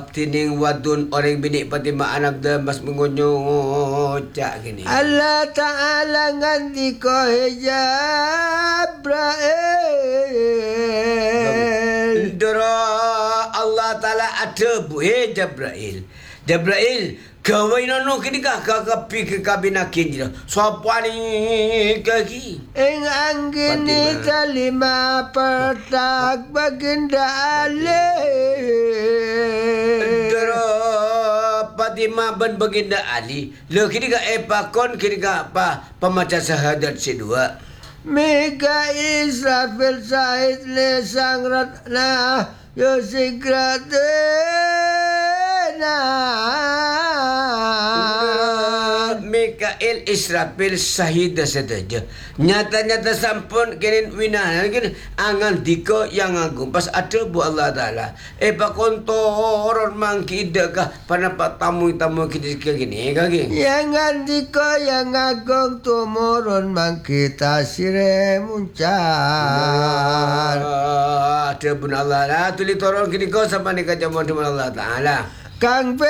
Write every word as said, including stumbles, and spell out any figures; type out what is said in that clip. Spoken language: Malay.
tining wadun orang binik Fatimah anak dah mas mengunyucak gini. Allah Ta'ala ngandika Jabrail. Dara Allah Ta'ala ada bu he Jabrail. Jabrail kawai nono kini kah kah kapi ke kabina kini dah. Siapa ni kaki? Ing anggini talima pertak baginda Ali. Dara Fatimah ben baginda Ali. Le kini kah epakon kini kah apa pemaca syahadat sedua. Mika Israfil Sahid le sang ratna yosikratena. Mikael Israfil Sahid saja. Nyata-nyata sampun kinin winah kini angan diko yang agung pas ada bu Allah Taala. Eh pak kontoron mangkidakah panapat tamu-tamu kita gini kaki. Yang diko yang agung tumurun mangkita sire muncar. Ada bu Allah lah tuli toron kini kau sampai nikah jamuan dengan Allah Taala. Kang